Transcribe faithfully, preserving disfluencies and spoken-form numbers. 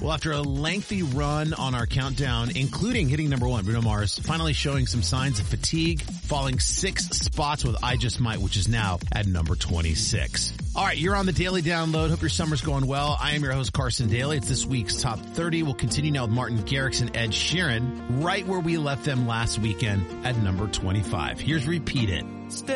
Well, after a lengthy run on our countdown, including hitting number one, Bruno Mars finally showing some signs of fatigue, falling six spots with I Just Might, which is now at number twenty-six. All right, you're on the Daily Download. Hope your summer's going well. I am your host, Carson Daly. It's this week's Top thirty. We'll continue now with Martin Garrix and Ed Sheeran, right where we left them last weekend at number twenty-five. Here's Repeat It.